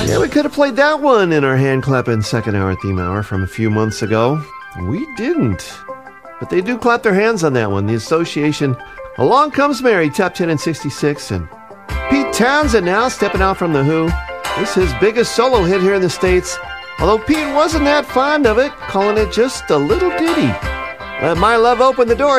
Yeah, we could have played that one in our hand-clapping second hour theme hour from a few months ago. We didn't. But they do clap their hands on that one. The Association, Along Comes Mary, top 10 in 66. And Pete Townsend now stepping out from The Who. This is his biggest solo hit here in the States. Although Pete wasn't that fond of it, calling it just a little ditty. Let My Love Open the Door.